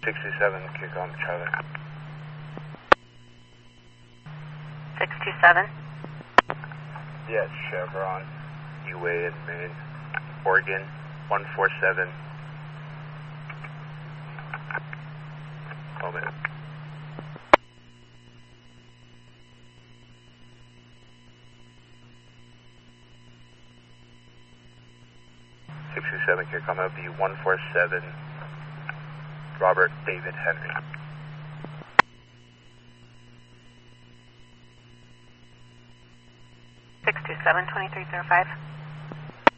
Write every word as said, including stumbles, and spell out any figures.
six two seven, kick on Charlie. six two seven? Yes, Chevron, U A in Maine, Oregon, one four seven. Moment. six two seven, kick on, that'll be one four seven, Robert David Henry. six two seven, twenty-three zero five.